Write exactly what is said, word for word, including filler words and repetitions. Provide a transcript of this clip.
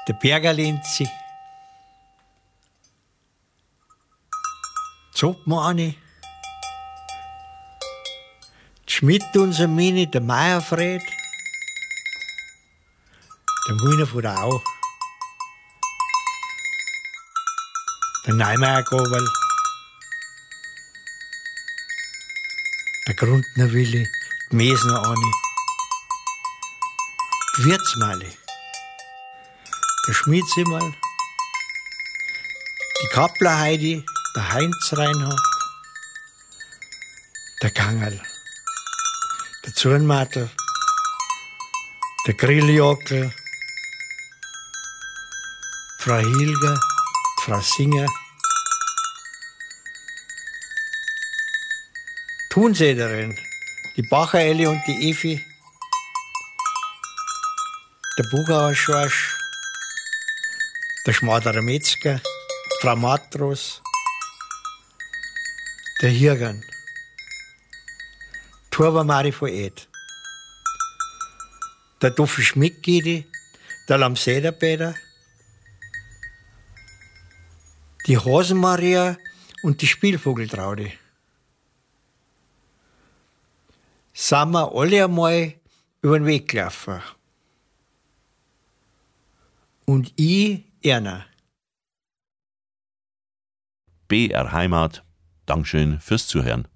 der Bergerlinzi, Zoppmanni, die Schmidt unser Mini, der Meierfred, der Mühner von der Au, der Neumeier-Gobel, der Grundner Willi, die Mesner Anni, die Wirtsmali, der Schmiedsimmerl, die Kappler Heidi, der Heinz Reinhardt, der Kangerl, der Zurnmatl, der Grilljockel, Frau Hilger, Frau Singer, Thunsäderin, die Bacher Elli und die Evi, der Bugauer Schorsch, der Schmaderer Metzger, Frau Matros, der Hirgern, Turba Mari von Ed, der Duffi Schmidt-Gidi, der Lamsederbäder, die Hasenmaria und die Spielvogeltraudi. Sind wir alle einmal über den Weg gelaufen. Und ich, Erna. B R Heimat, Dankeschön fürs Zuhören.